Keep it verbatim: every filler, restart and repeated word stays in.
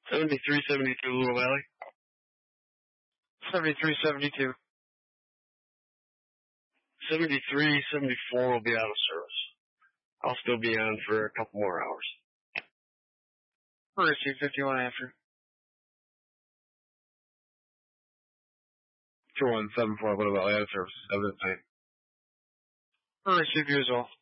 seventy-three seventy-two Little Valley. seventy-three seventy-two. seventy-three seventy-four will be out of service. I'll still be on for a couple more hours. First, two fifty-one after. two one seven four Little Valley out of service. Have a good night. First, you as well.